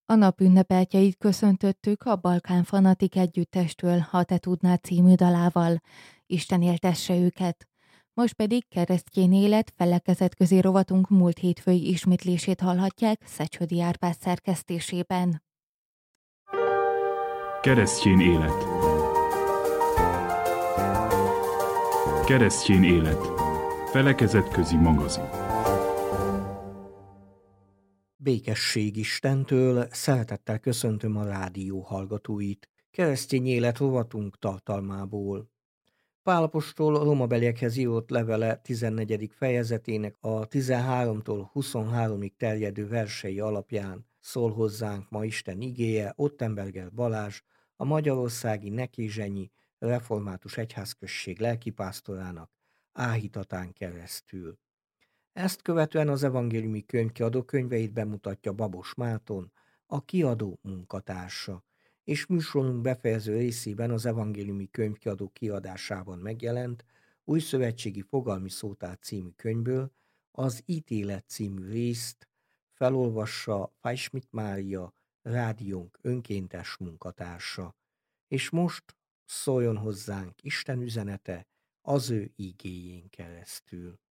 A nap ünnepeltjeit köszöntöttük a Balkán Fanatik Együttestől, Ha te tudnád című dalával. Isten éltesse őket. Most pedig Keresztény élet felekezetközi rovatunk múlt hétfői ismétlését hallhatják Szecsödi Árpád szerkesztésében. Keresztény élet. Keresztény élet. Felekezetközi magazin. Békesség Istentől, szeretettel köszöntöm a rádió hallgatóit. Keresztény élet rovatunk tartalmából. Pál apostol rómabeliekhez írott levele 14. fejezetének a 13-tól 23-ig terjedő versei alapján szól hozzánk ma Isten igéje Ottenberger Balázs, a magyarországi Nekézsenyi Református Egyházközség lelkipásztorának áhítatán keresztül. Ezt követően az evangéliumi könyv kiadókönyveit bemutatja Babos Márton, a kiadó munkatársa, és műsorunk befejező részében az evangéliumi könyvkiadó kiadásában megjelent Újszövetségi Fogalmi Szótár című könyvből az Ítélet című részt felolvassa Fajsmit Mária, rádiónk önkéntes munkatársa. És most szóljon hozzánk Isten üzenete az ő igéjén keresztül.